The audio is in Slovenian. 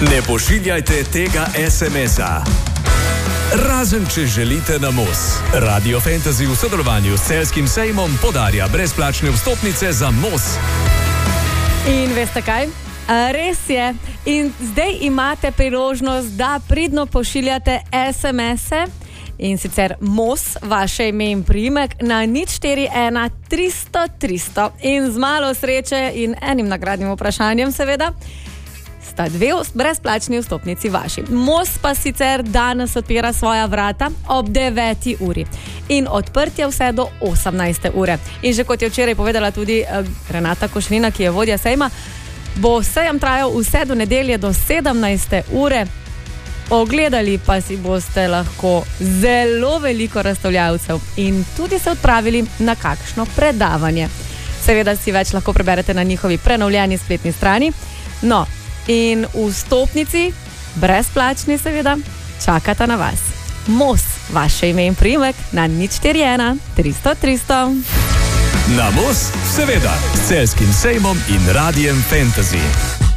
Ne pošiljajte tega SMS-a. Razen, če želite na Mos. Radio Fantasy v sodelovanju s Celjskim sejmom podarja brezplačne vstopnice za Mos. In veste kaj? Res je. In zdaj imate priložnost, da pridno pošiljate SMS-e in sicer Mos, vaše ime in priimek na 041 300 300. In z malo sreče in enim nagradnim vprašanjem seveda sta 2 brezplačni vstopnici vaši. Mos pa sicer danes odpira svoja vrata ob 9. uri in odprtje vse do 18. ure. In že kot je včeraj povedala tudi Renata Košlina, ki je vodja sejma, bo sejem trajal vse do nedelje do 17. ure. Ogledali pa si boste lahko zelo veliko razstavljavcev in tudi se odpravili na kakšno predavanje. Seveda si več lahko preberete na njihovi prenovljeni spletni strani. No, in vstopnici, brezplačni seveda, čakata na vas. Mos, vaše ime in priimek na 041 300 300. Na Mos, seveda, s Celjskim sejmom in Radiem Fantasy.